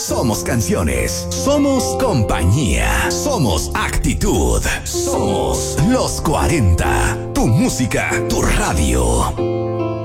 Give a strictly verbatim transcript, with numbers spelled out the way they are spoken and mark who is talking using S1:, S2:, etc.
S1: Somos canciones. Somos compañía. Somos actitud. Somos los cuarenta. Tu música, tu radio.